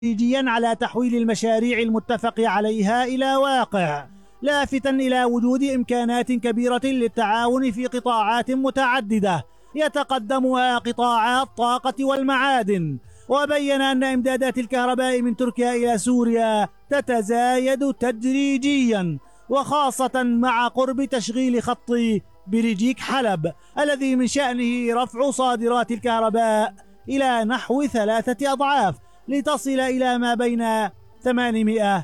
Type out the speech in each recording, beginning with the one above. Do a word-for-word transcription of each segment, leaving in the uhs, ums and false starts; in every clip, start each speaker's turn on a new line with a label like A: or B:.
A: تدريجيا على تحويل المشاريع المتفق عليها إلى واقع، لافتا إلى وجود إمكانات كبيرة للتعاون في قطاعات متعددة يتقدمها قطاع الطاقة والمعادن. وبين أن إمدادات الكهرباء من تركيا إلى سوريا تتزايد تدريجيا، وخاصة مع قرب تشغيل خط بريجيك حلب الذي من شأنه رفع صادرات الكهرباء إلى نحو ثلاثة أضعاف لتصل إلى ما بين ثمانمائة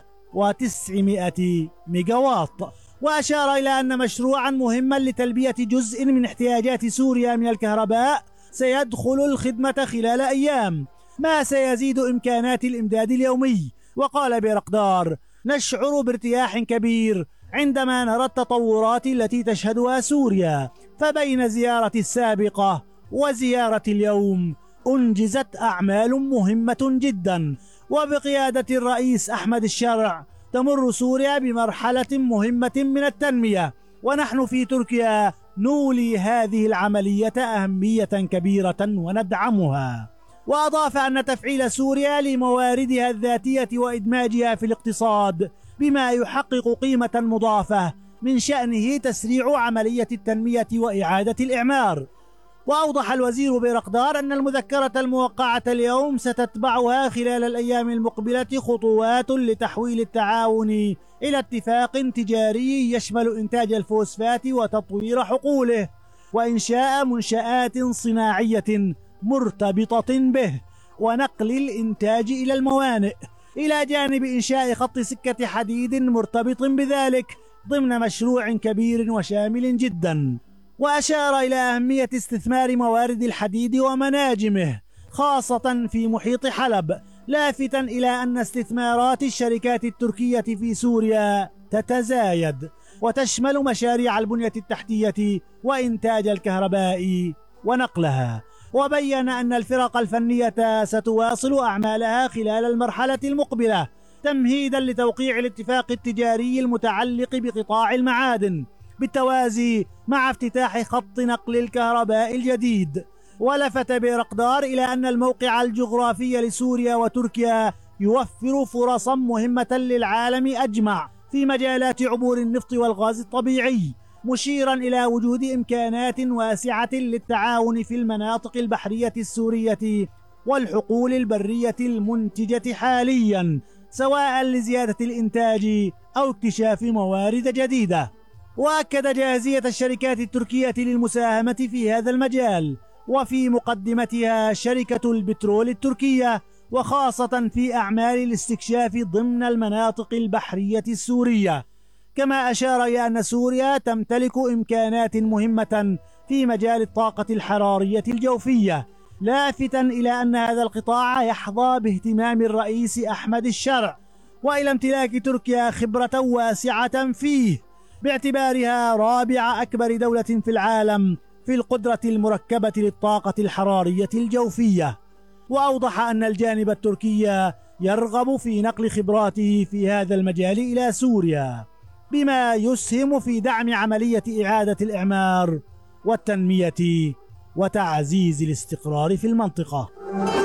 A: وتسعمائة ميجاوات. وأشار إلى أن مشروعا مهما لتلبية جزء من احتياجات سوريا من الكهرباء سيدخل الخدمة خلال أيام، ما سيزيد إمكانات الإمداد اليومي. وقال بيرقدار: نشعر بارتياح كبير عندما نرى التطورات التي تشهدها سوريا، فبين زيارة السابقة وزيارة اليوم أنجزت أعمال مهمة جدا، وبقيادة الرئيس أحمد الشرع تمر سوريا بمرحلة مهمة من التنمية، ونحن في تركيا نولي هذه العملية أهمية كبيرة وندعمها. وأضاف أن تفعيل سوريا لمواردها الذاتية وإدماجها في الاقتصاد بما يحقق قيمة مضافة من شأنه تسريع عملية التنمية وإعادة الإعمار. وأوضح الوزير بيرقدار أن المذكرة الموقعة اليوم ستتبعها خلال الأيام المقبلة خطوات لتحويل التعاون إلى اتفاق تجاري يشمل إنتاج الفوسفات وتطوير حقوله، وإنشاء منشآت صناعية مرتبطة به، ونقل الإنتاج إلى الموانئ، إلى جانب إنشاء خط سكة حديد مرتبط بذلك ضمن مشروع كبير وشامل جدا. وأشار إلى أهمية استثمار موارد الحديد ومناجمه خاصة في محيط حلب، لافتا إلى أن استثمارات الشركات التركية في سوريا تتزايد وتشمل مشاريع البنية التحتية وإنتاج الكهرباء ونقلها. وبين أن الفرق الفنية ستواصل أعمالها خلال المرحلة المقبلة تمهيدا لتوقيع الاتفاق التجاري المتعلق بقطاع المعادن بالتوازي مع افتتاح خط نقل الكهرباء الجديد. ولفت بيرقدار إلى أن الموقع الجغرافي لسوريا وتركيا يوفر فرصا مهمة للعالم أجمع في مجالات عبور النفط والغاز الطبيعي، مشيرا إلى وجود إمكانات واسعة للتعاون في المناطق البحرية السورية والحقول البرية المنتجة حاليا، سواء لزيادة الإنتاج أو اكتشاف موارد جديدة. وأكد جاهزية الشركات التركية للمساهمة في هذا المجال، وفي مقدمتها شركة البترول التركية، وخاصة في أعمال الاستكشاف ضمن المناطق البحرية السورية. كما أشار إلى أن سوريا تمتلك إمكانات مهمة في مجال الطاقة الحرارية الجوفية، لافتا إلى أن هذا القطاع يحظى باهتمام الرئيس أحمد الشرع، وإلى امتلاك تركيا خبرة واسعة فيه باعتبارها رابع أكبر دولة في العالم في القدرة المركبة للطاقة الحرارية الجوفية. وأوضح أن الجانب التركي يرغب في نقل خبراته في هذا المجال إلى سوريا، بما يسهم في دعم عملية إعادة الإعمار والتنمية وتعزيز الاستقرار في المنطقة.